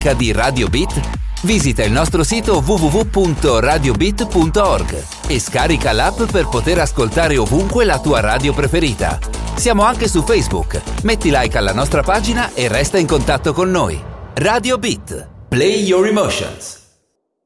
musica di Radio Beat, visita il nostro sito www.radiobeat.org e scarica l'app per poter ascoltare ovunque la tua radio preferita. Siamo anche su Facebook. Metti like alla nostra pagina e resta in contatto con noi. Radio Beat. Play your emotions.